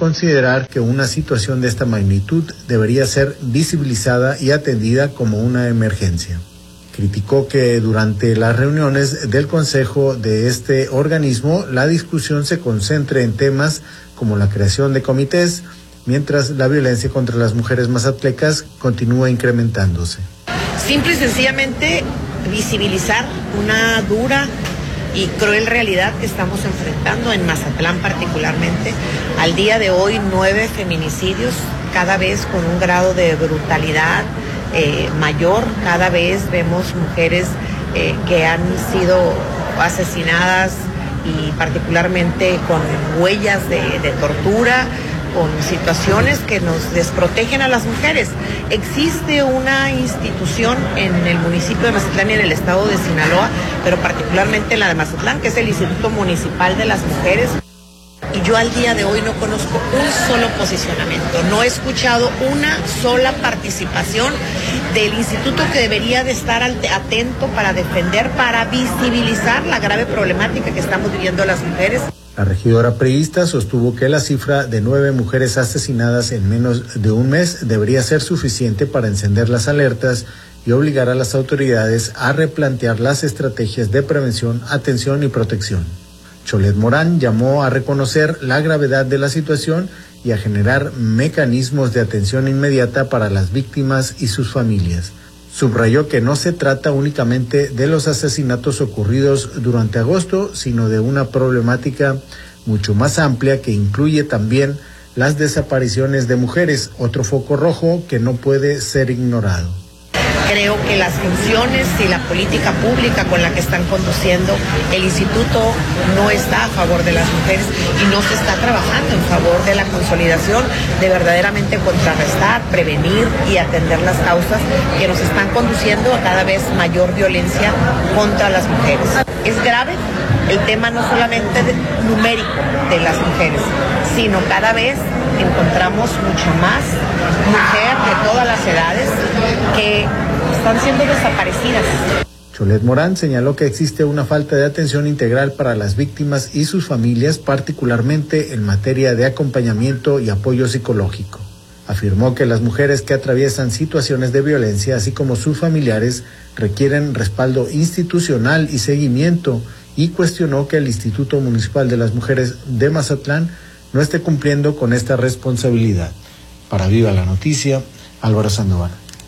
considerar que una situación de esta magnitud debería ser visibilizada y atendida como una emergencia. Criticó que durante las reuniones del consejo de este organismo la discusión se concentre en temas como la creación de comités, mientras la violencia contra las mujeres mazatlecas continúa incrementándose. Simple y sencillamente visibilizar una dura y cruel realidad que estamos enfrentando en Mazatlán particularmente. Al día de hoy 9 feminicidios, cada vez con un grado de brutalidad mayor. Cada vez vemos mujeres que han sido asesinadas y particularmente con huellas de tortura, con situaciones que nos desprotegen a las mujeres. Existe una institución en el municipio de Mazatlán y en el estado de Sinaloa, pero particularmente en la de Mazatlán, que es el Instituto Municipal de las Mujeres. Y yo al día de hoy no conozco un solo posicionamiento, no he escuchado una sola participación del instituto, que debería de estar atento para defender, para visibilizar la grave problemática que estamos viviendo las mujeres. La regidora priista sostuvo que la cifra de 9 mujeres asesinadas en menos de un mes debería ser suficiente para encender las alertas y obligar a las autoridades a replantear las estrategias de prevención, atención y protección. Cholet Morán llamó a reconocer la gravedad de la situación y a generar mecanismos de atención inmediata para las víctimas y sus familias. Subrayó que no se trata únicamente de los asesinatos ocurridos durante agosto, sino de una problemática mucho más amplia que incluye también las desapariciones de mujeres, otro foco rojo que no puede ser ignorado. Creo que las funciones y la política pública con la que están conduciendo el instituto no está a favor de las mujeres y no se está trabajando en favor de la consolidación, de verdaderamente contrarrestar, prevenir y atender las causas que nos están conduciendo a cada vez mayor violencia contra las mujeres. Es grave el tema no solamente numérico de las mujeres, sino cada vez encontramos mucho más mujeres de todas las edades que están siendo desaparecidas. Cholet Morán señaló que existe una falta de atención integral para las víctimas y sus familias, particularmente en materia de acompañamiento y apoyo psicológico. Afirmó que las mujeres que atraviesan situaciones de violencia, así como sus familiares, requieren respaldo institucional y seguimiento, y cuestionó que el Instituto Municipal de las Mujeres de Mazatlán no esté cumpliendo con esta responsabilidad. Para Viva la Noticia, Álvaro Sandoval.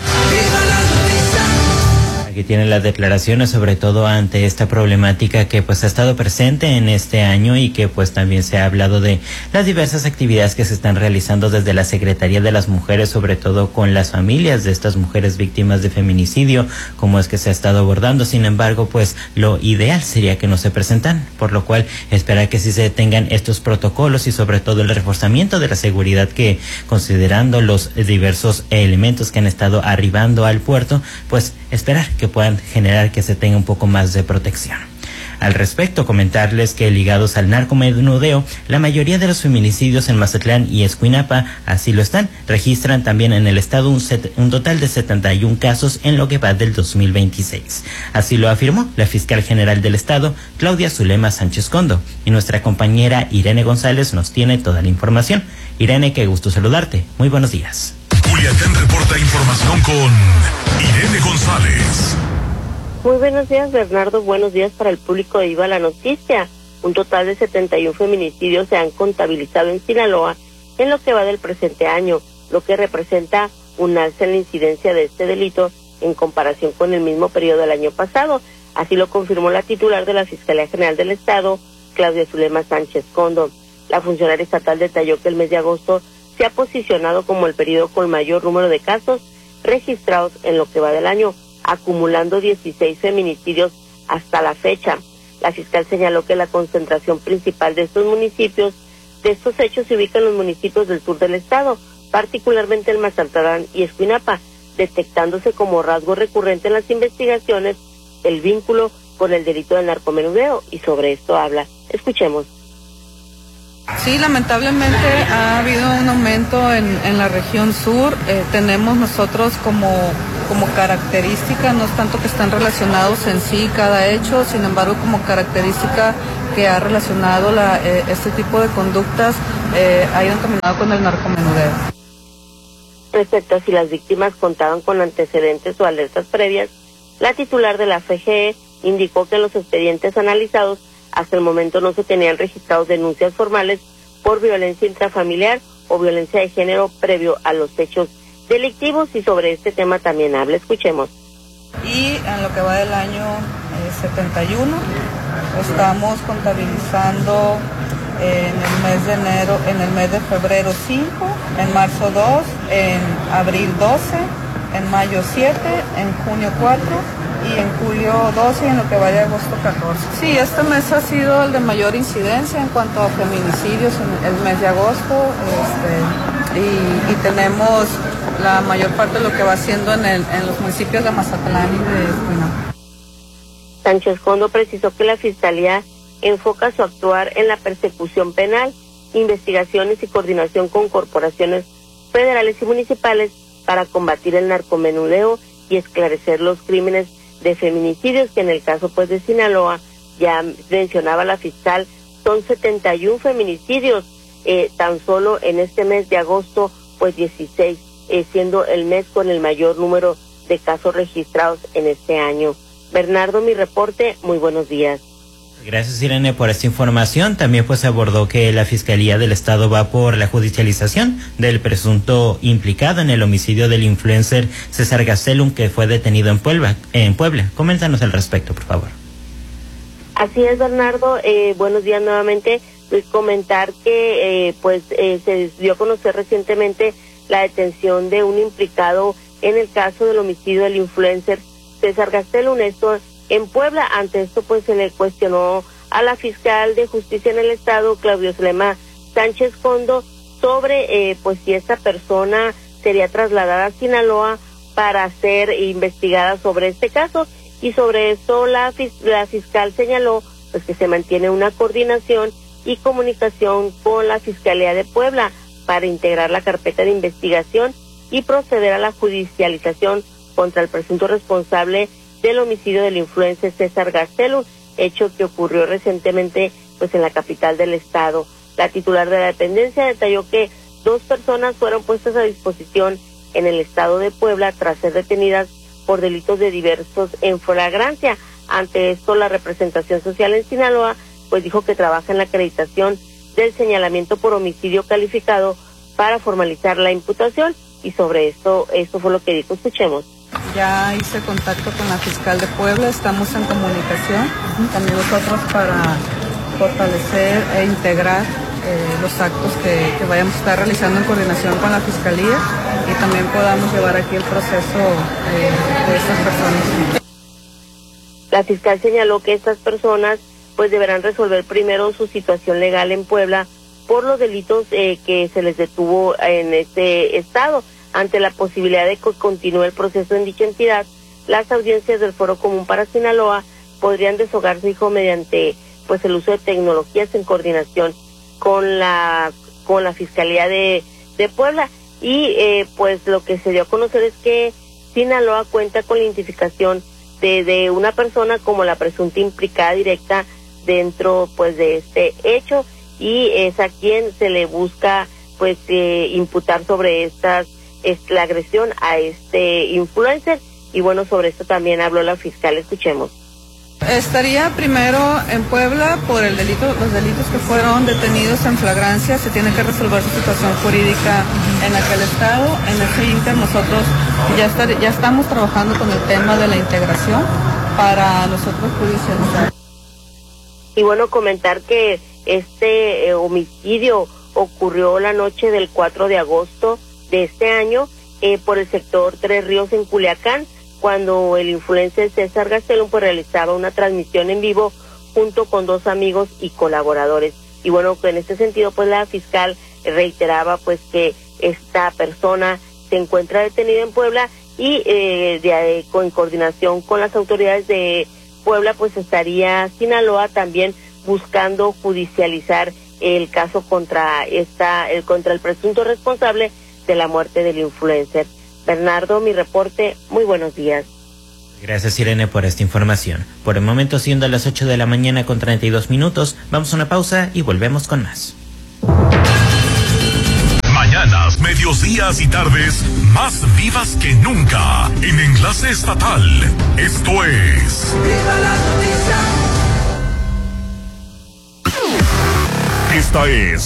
Aquí tienen las declaraciones, sobre todo ante esta problemática que pues ha estado presente en este año y que pues también se ha hablado de las diversas actividades que se están realizando desde la Secretaría de las Mujeres, sobre todo con las familias de estas mujeres víctimas de feminicidio, como es que se ha estado abordando. Sin embargo, pues lo ideal sería que no se presentan, por lo cual esperar que sí se tengan estos protocolos y sobre todo el reforzamiento de la seguridad, que considerando los diversos elementos que han estado arribando al puerto, pues esperar que puedan generar que se tenga un poco más de protección. Al respecto, comentarles que ligados al narcomenudeo, la mayoría de los feminicidios en Mazatlán y Escuinapa así lo están. Registran también en el estado un total de 71 casos en lo que va del 2026. Así lo afirmó la fiscal general del estado, Claudia Zulema Sánchez Condo. Y nuestra compañera Irene González nos tiene toda la información. Irene, qué gusto saludarte. Muy buenos días. Culiacán reporta información con Irene González. Muy buenos días, Bernardo. Buenos días para el público de Viva la Noticia. Un total de 71 feminicidios se han contabilizado en Sinaloa en lo que va del presente año, lo que representa un alza en la incidencia de este delito en comparación con el mismo periodo del año pasado. Así lo confirmó la titular de la Fiscalía General del Estado, Claudia Zulema Sánchez Condo. La funcionaria estatal detalló que el mes de agosto se ha posicionado como el periodo con mayor número de casos registrados en lo que va del año, acumulando 16 feminicidios hasta la fecha. La fiscal señaló que la concentración principal de estos hechos se ubica en los municipios del sur del estado, particularmente en Mazatlán y Escuinapa, detectándose como rasgo recurrente en las investigaciones el vínculo con el delito de narcomenudeo, y sobre esto habla. Escuchemos. Sí, lamentablemente ha habido un aumento en la región sur. Tenemos nosotros como como característica, no es tanto que están relacionados en sí cada hecho, sin embargo como característica que ha relacionado este tipo de conductas ha ido encaminado con el narcomenudeo. Respecto a si las víctimas contaban con antecedentes o alertas previas, la titular de la FGE indicó que en los expedientes analizados hasta el momento no se tenían registrados denuncias formales por violencia intrafamiliar o violencia de género previo a los hechos delictivos, y sobre este tema también habla. Escuchemos. Y en lo que va del año 71 estamos contabilizando en el mes de enero, en el mes de febrero 5, en marzo 2, en abril 12, en mayo 7, en junio 4 y en julio 12, y en lo que va de agosto 14. Sí, este mes ha sido el de mayor incidencia en cuanto a feminicidios en el mes de agosto, y tenemos la mayor parte de lo que va haciendo en los municipios de Mazatlán y de Escuinapa. Sánchez Condo precisó que la Fiscalía enfoca su actuar en la persecución penal, investigaciones y coordinación con corporaciones federales y municipales para combatir el narcomenudeo y esclarecer los crímenes de feminicidios, que en el caso pues de Sinaloa, ya mencionaba la fiscal, son 71 feminicidios, tan solo en este mes de agosto pues 16, siendo el mes con el mayor número de casos registrados en este año. Bernardo, mi reporte, muy buenos días. Gracias, Irene, por esta información. También pues abordó que la Fiscalía del Estado va por la judicialización del presunto implicado en el homicidio del influencer César Gastelum, que fue detenido en Puebla. Coméntanos al respecto, por favor. Así es, Bernardo. Buenos días nuevamente. Comentar que se dio a conocer recientemente la detención de un implicado en el caso del homicidio del influencer César Gastelum, esto en Puebla. Ante esto pues se le cuestionó a la fiscal de justicia en el estado, Claudio Slema Sánchez Condo, sobre pues si esta persona sería trasladada a Sinaloa para ser investigada sobre este caso, y sobre esto la fiscal señaló pues que se mantiene una coordinación y comunicación con la Fiscalía de Puebla para integrar la carpeta de investigación y proceder a la judicialización contra el presunto responsable del homicidio del influencer César Gastelum, hecho que ocurrió recientemente pues en la capital del estado. La titular de la dependencia detalló que 2 personas fueron puestas a disposición en el estado de Puebla tras ser detenidas por delitos de diversos en flagrancia. Ante esto, la representación social en Sinaloa pues dijo que trabaja en la acreditación del señalamiento por homicidio calificado para formalizar la imputación, y sobre esto fue lo que dijo. Escuchemos. Ya hice contacto con la fiscal de Puebla, estamos en comunicación también nosotros para fortalecer e integrar los actos que vayamos a estar realizando en coordinación con la fiscalía, y también podamos llevar aquí el proceso de estas personas. La fiscal señaló que estas personas pues deberán resolver primero su situación legal en Puebla por los delitos que se les detuvo en este estado. Ante la posibilidad de que continúe el proceso en dicha entidad, las audiencias del Foro Común para Sinaloa podrían deshogarse, dijo, mediante pues el uso de tecnologías en coordinación con la Fiscalía de Puebla. Y pues lo que se dio a conocer es que Sinaloa cuenta con la identificación de una persona como la presunta implicada directa dentro pues de este hecho, y es a quien se le busca pues imputar sobre la agresión a este influencer. Y bueno, sobre esto también habló la fiscal. Escuchemos. Estaría primero en Puebla por los delitos que fueron detenidos en flagrancia. Se tiene que resolver su situación jurídica en aquel estado. En ese inter nosotros ya estamos trabajando con el tema de la integración para nosotros judicializar. Y bueno, comentar que este homicidio ocurrió la noche del 4 de agosto de este año por el sector Tres Ríos en Culiacán, cuando el influencer César Gastelum pues realizaba una transmisión en vivo junto con 2 amigos y colaboradores. Y bueno, en este sentido pues la fiscal reiteraba pues que esta persona se encuentra detenida en Puebla, y con coordinación con las autoridades de Puebla pues estaría Sinaloa también buscando judicializar el caso contra el presunto responsable de la muerte del influencer. Bernardo, mi reporte, muy buenos días. Gracias, Irene, por esta información. Por el momento, siendo las 8 de la mañana con 32 minutos, vamos a una pausa y volvemos con más. Mañanas, medios, días y tardes más vivas que nunca en Enlace Estatal. Esto es ¡Viva la noticia! Esta es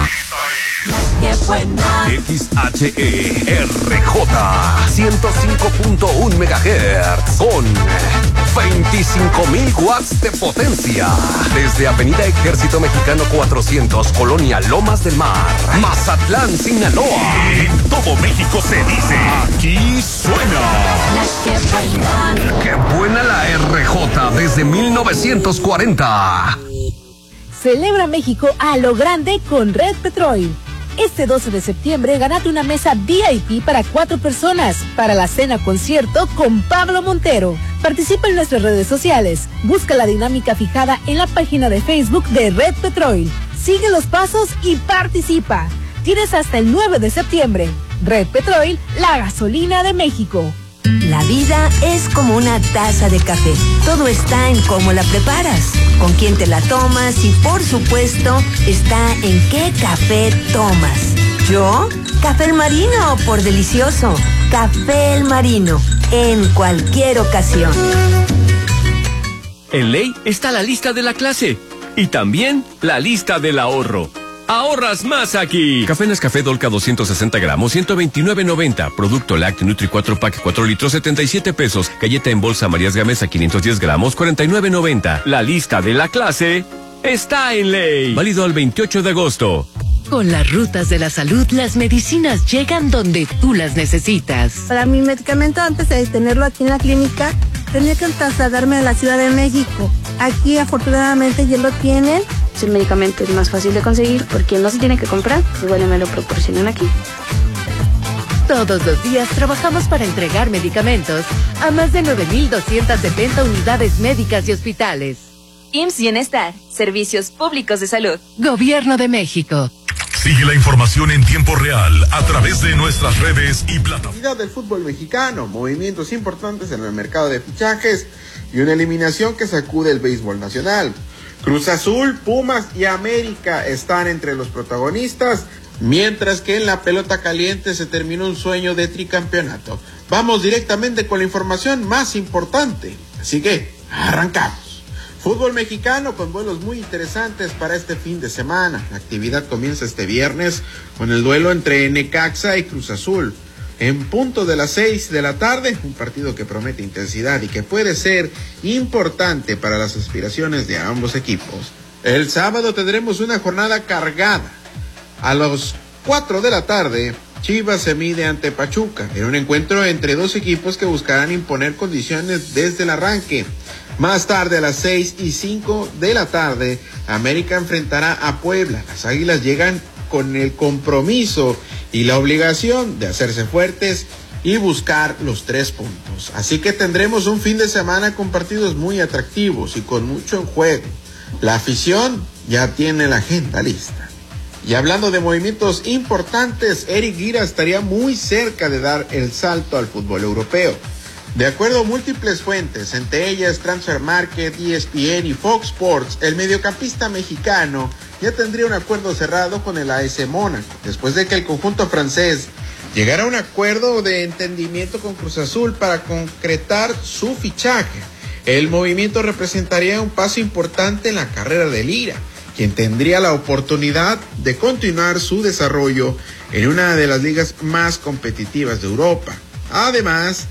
XHERJ 105.1 MHz con 25.000 watts de potencia. Desde Avenida Ejército Mexicano 400, Colonia Lomas del Mar, Mazatlán, Sinaloa. En todo México se dice, aquí suena. ¡Qué buena la RJ desde 1940! Celebra México a lo grande con Red Petrol. Este 12 de septiembre gánate una mesa VIP para 4 personas para la cena concierto con Pablo Montero. Participa en nuestras redes sociales. Busca la dinámica fijada en la página de Facebook de Red Petrol. Sigue los pasos y participa. Tienes hasta el 9 de septiembre. Red Petrol, la gasolina de México. La vida es como una taza de café. Todo está en cómo la preparas, con quién te la tomas y, por supuesto, está en qué café tomas. ¿Yo? Café El Marino, por delicioso. Café El Marino, en cualquier ocasión. En ley está la lista de la clase y también la lista del ahorro. ¡Ahorras más aquí! Café Nescafé Dolca 260 gramos, 129.90. Producto Lácteo Nutri 4 Pack 4 litros, 77 pesos. Galleta en bolsa Marías Gamesa 510 gramos, 49.90. La lista de la clase está en ley. Válido al 28 de agosto. Con las rutas de la salud, las medicinas llegan donde tú las necesitas. Para mi medicamento, antes de tenerlo aquí en la clínica, tenía que trasladarme a la Ciudad de México. Aquí, afortunadamente, ya lo tienen. El medicamento es más fácil de conseguir porque no se tiene que comprar, igual me lo proporcionan aquí. Todos los días trabajamos para entregar medicamentos a más de 9,270 unidades médicas y hospitales. IMSS Bienestar, Servicios Públicos de Salud. Gobierno de México. Sigue la información en tiempo real a través de nuestras redes y plataformas. Del fútbol mexicano, movimientos importantes en el mercado de fichajes y una eliminación que sacude el béisbol nacional. Cruz Azul, Pumas y América están entre los protagonistas, mientras que en la pelota caliente se terminó un sueño de tricampeonato. Vamos directamente con la información más importante, así que arrancamos. Fútbol mexicano con duelos muy interesantes para este fin de semana. La actividad comienza este viernes con el duelo entre Necaxa y Cruz Azul. En punto de las 6 de la tarde, un partido que promete intensidad y que puede ser importante para las aspiraciones de ambos equipos. El sábado tendremos una jornada cargada. A las 4 de la tarde, Chivas se mide ante Pachuca, en un encuentro entre dos equipos que buscarán imponer condiciones desde el arranque. Más tarde, a las 6 y 5 de la tarde, América enfrentará a Puebla. Las Águilas llegan con el compromiso y la obligación de hacerse fuertes y buscar los 3 puntos. Así que tendremos un fin de semana con partidos muy atractivos y con mucho en juego. La afición ya tiene la agenda lista. Y hablando de movimientos importantes, Eric Lira estaría muy cerca de dar el salto al fútbol europeo. De acuerdo a múltiples fuentes, entre ellas Transfer Market, ESPN y Fox Sports, el mediocampista mexicano ya tendría un acuerdo cerrado con el AS Mónaco, después de que el conjunto francés llegara a un acuerdo de entendimiento con Cruz Azul para concretar su fichaje. El movimiento representaría un paso importante en la carrera de Lira, quien tendría la oportunidad de continuar su desarrollo en una de las ligas más competitivas de Europa. Además,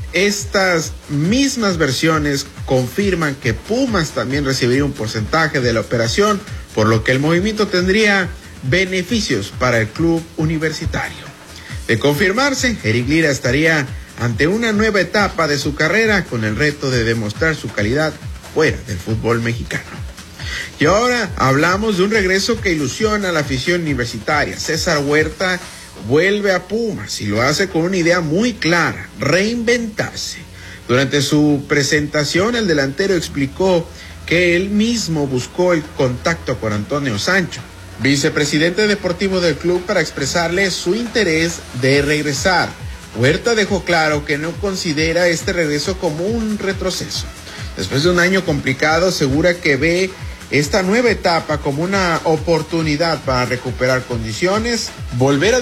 estas mismas versiones confirman que Pumas también recibiría un porcentaje de la operación, por lo que el movimiento tendría beneficios para el club universitario. De confirmarse, Eric Lira estaría ante una nueva etapa de su carrera con el reto de demostrar su calidad fuera del fútbol mexicano. Y ahora hablamos de un regreso que ilusiona a la afición universitaria. César Huerta vuelve a Pumas y lo hace con una idea muy clara: reinventarse. Durante su presentación, el delantero explicó que él mismo buscó el contacto con Antonio Sancho, vicepresidente deportivo del club, para expresarle su interés de regresar. Huerta dejó claro que no considera este regreso como un retroceso. Después de un año complicado, asegura que ve esta nueva etapa como una oportunidad para recuperar condiciones, volver a